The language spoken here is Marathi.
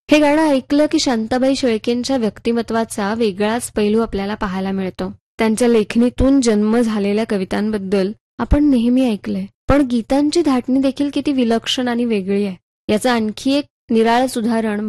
हे गाणं ऐकलं की शांताबाई शेळकेंच्या व्यक्तिमत्वाचा वेगळाच पैलू आपल्याला पाहायला मिळतो. त्यांच्या लेखणीतून जन्म झालेल्या कवितांबद्दल आपण नेहमी ऐकलंय, पण गीतांची धाटणी देखील किती विलक्षण आणि वेगळी आहे. याचं आणखी एक निराळच उदाहरण